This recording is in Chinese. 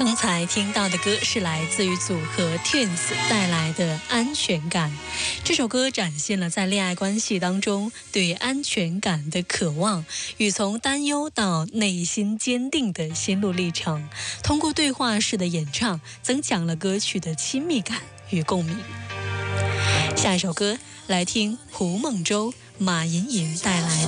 刚才听到的歌是来自于组合 Twins 带来的《安全感》。这首歌展现了在恋爱关系当中对安全感的渴望与从担忧到内心坚定的心路历程。通过对话式的演唱，增强了歌曲的亲密感与共鸣。下一首歌来听胡梦舟、马莹莹带来